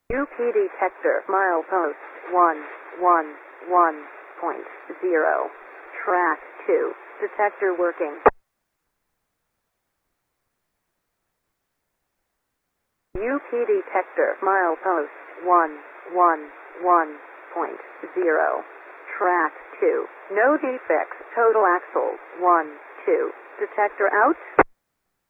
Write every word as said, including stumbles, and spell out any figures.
U P detector milepost one one one point zero. Track two. Detector working. U P detector milepost one one one point zero. Track two. No defects. Total axle one two. Detector out.